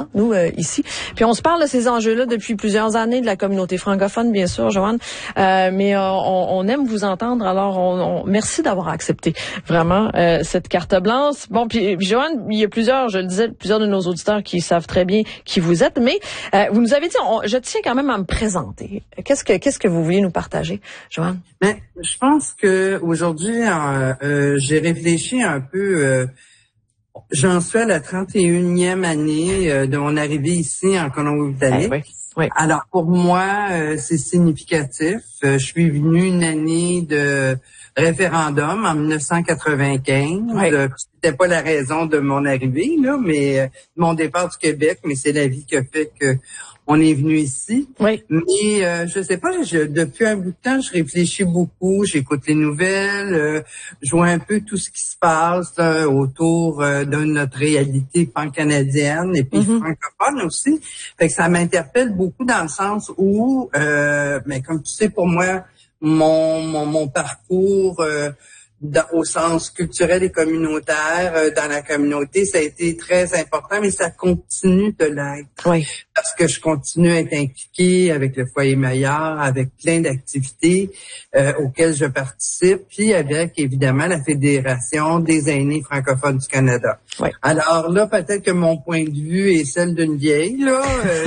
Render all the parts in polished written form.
nous, ici. Puis on se parle de ces enjeux-là depuis plusieurs années, de la communauté francophone, bien sûr, Joanne. Mais on aime vous entendre. Alors, merci d'avoir accepté vraiment cette carte blanche. Bon, puis Joanne, il y a plusieurs de nos auditeurs qui savent très bien qui vous êtes, mais vous nous avez dit, je tiens quand même à me présenter. Qu'est-ce que vous vouliez nous partager, Joanne? Ben, je pense que aujourd'hui, j'ai réfléchi un peu. J'en suis à la 31e année de mon arrivée ici en Colombie-Britannique. Oui. Alors pour moi, c'est significatif. Je suis venu une année de référendum en 1995. Oui. C'était pas la raison de mon arrivée, là, mais de mon départ du Québec, mais c'est la vie qui a fait que on est venu ici. Oui. Mais je sais pas, depuis un bout de temps, je réfléchis beaucoup, j'écoute les nouvelles, je vois un peu tout ce qui se passe là, autour de notre réalité pan-canadienne et puis francophone aussi. Fait que ça m'interpelle beaucoup dans le sens où, mais comme tu sais, pour moi, mon parcours au sens culturel et communautaire dans la communauté, ça a été très important, mais ça continue de l'être. Oui. Parce que je continue à être impliquée avec le Foyer Maillard, avec plein d'activités auxquelles je participe, puis avec, évidemment, la Fédération des aînés francophones du Canada. Oui. Alors là, peut-être que mon point de vue est celle d'une vieille, là.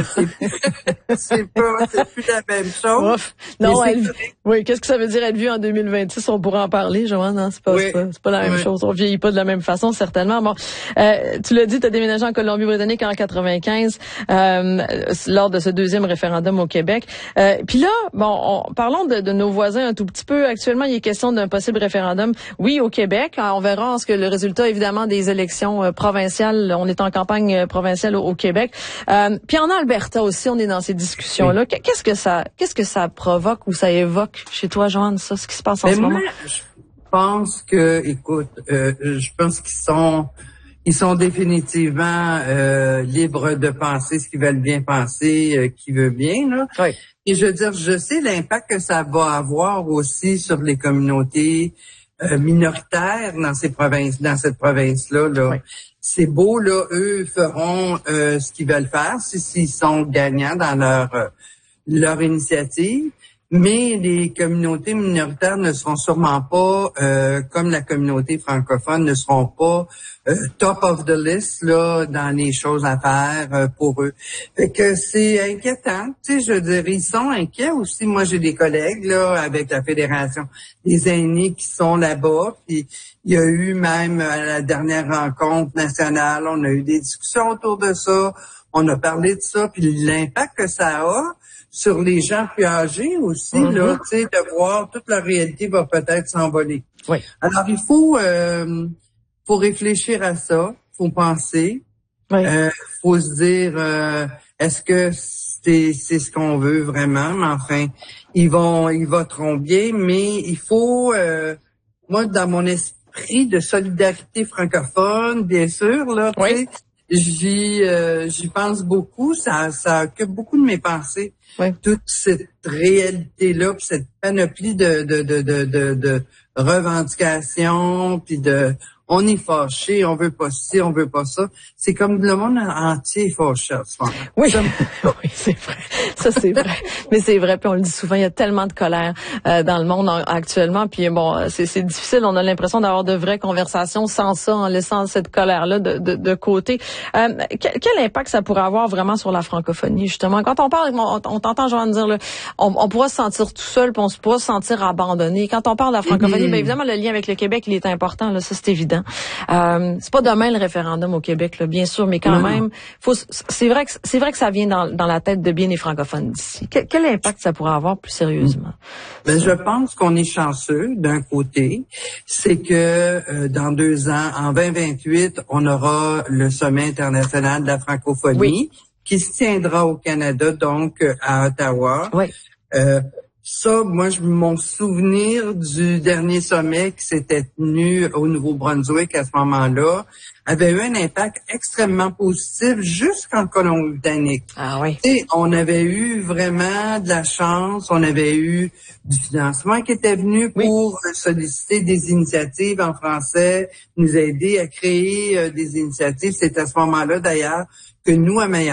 C'est plus la même chose. Ouf. Non, oui, qu'est-ce que ça veut dire être vu en 2026? On pourra en parler, Joanne, hein? C'est pas la même chose. On vieillit pas de la même façon, certainement. Bon, tu l'as dit, tu as déménagé en Colombie-Britannique en 95, lors de ce deuxième référendum au Québec. Puis là, bon, parlons de nos voisins un tout petit peu. Actuellement, il est question d'un possible référendum, oui, au Québec. On verra ce que le résultat, évidemment, des élections provinciales. On est en campagne provinciale au Québec. Puis en Alberta aussi, on est dans ces discussions-là. Oui. Qu'est-ce que ça provoque ou ça évoque chez toi, Joanne, ça, ce qui se passe en ce moment? Je pense que, écoute, je pense ils sont définitivement libres de penser ce qu'ils veulent bien penser, qui veut bien, là. Oui. Et je veux dire, je sais l'impact que ça va avoir aussi sur les communautés minoritaires dans cette province-là. Là. Oui. C'est beau, là, eux feront ce qu'ils veulent faire s'ils sont gagnants dans leur initiative. Mais les communautés minoritaires ne seront sûrement pas, comme la communauté francophone, ne seront pas top of the list là dans les choses à faire pour eux. Fait que c'est inquiétant, tu sais, je veux dire, ils sont inquiets aussi. Moi, j'ai des collègues là avec la Fédération des aînés qui sont là-bas. Puis il y a eu même à la dernière rencontre nationale, on a eu des discussions autour de ça. On a parlé de ça, puis l'impact que ça a sur les gens plus âgés aussi, là, tu sais, de voir toute leur réalité va peut-être s'envoler. Oui. Alors, il faut réfléchir à ça, faut penser, oui. Faut se dire, est-ce que c'est ce qu'on veut vraiment? Mais enfin, ils voteront bien, mais il faut, moi, dans mon esprit de solidarité francophone, bien sûr, là, tu sais, j'y pense beaucoup, ça occupe beaucoup de mes pensées. Oui. Toute cette réalité-là, puis cette panoplie de revendications, puis on est fâché, on veut pas ci, on veut pas ça. C'est comme le monde entier est fâché en ce moment. Oui, oui, c'est vrai. Ça, c'est vrai. Mais c'est vrai, puis on le dit souvent, il y a tellement de colère dans le monde actuellement. Puis bon, c'est difficile. On a l'impression d'avoir de vraies conversations sans ça, en laissant cette colère-là de côté. Quel impact ça pourrait avoir vraiment sur la francophonie, justement? Quand on parle, on t'entend, Joanne, dire, là, on pourra se sentir tout seul, puis on pourra se sentir abandonné. Quand on parle de la francophonie, bien évidemment, le lien avec le Québec, il est important, là, ça, c'est évident. C'est pas demain le référendum au Québec, là, bien sûr, mais quand même, c'est vrai que ça vient dans la tête de bien des francophones d'ici. Quel impact ça pourrait avoir plus sérieusement? Ben, je pense qu'on est chanceux d'un côté, c'est que dans 2 ans, en 2028, on aura le sommet international de la francophonie qui se tiendra au Canada, donc à Ottawa. Oui. Ça, moi, mon souvenir du dernier sommet qui s'était tenu au Nouveau-Brunswick à ce moment-là avait eu un impact extrêmement positif jusqu'en Colombie-Britannique. Ah oui. Et on avait eu vraiment de la chance, on avait eu du financement qui était venu pour solliciter des initiatives en français, nous aider à créer des initiatives. C'est à ce moment-là, d'ailleurs, que nous, à Maillard,